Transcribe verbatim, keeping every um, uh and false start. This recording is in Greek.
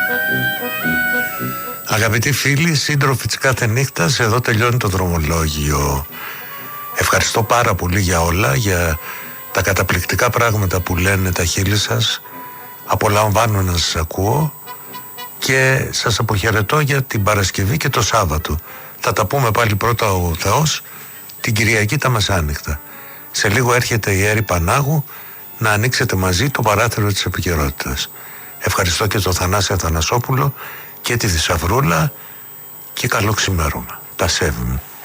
Αγαπητοί φίλοι, σύντροφοι της κάθε νύχτας, εδώ τελειώνει το δρομολόγιο. Ευχαριστώ πάρα πολύ για όλα, για τα καταπληκτικά πράγματα που λένε τα χείλη σας. Απολαμβάνω να σας ακούω και σας αποχαιρετώ για την Παρασκευή και το Σάββατο. Θα τα πούμε πάλι πρώτα ο Θεός την Κυριακή τα μεσάνυχτα. Σε λίγο έρχεται η Έρη Πανάγου να ανοίξετε μαζί το παράθυρο της επικαιρότητας. Ευχαριστώ και τον Θανάση Αθανασόπουλο και τη Θησαυρούλα και καλό ξημέρωμα. Τα σέβη μου.